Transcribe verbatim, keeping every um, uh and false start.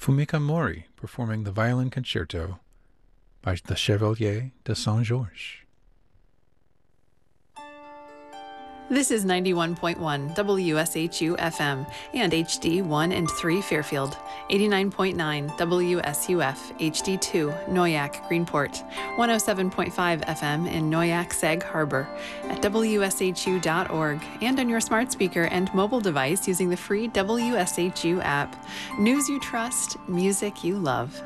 Fumika Mori performing the Violin Concerto by the Chevalier de Saint-Georges. This is ninety-one point one W S H U F M and H D one and three Fairfield, eighty-nine point nine W S U F H D two Noyak Greenport, one oh seven point five F M in Noyak Sag Harbor, at W S H U dot org, and on your smart speaker and mobile device using the free W S H U app. News you trust, music you love.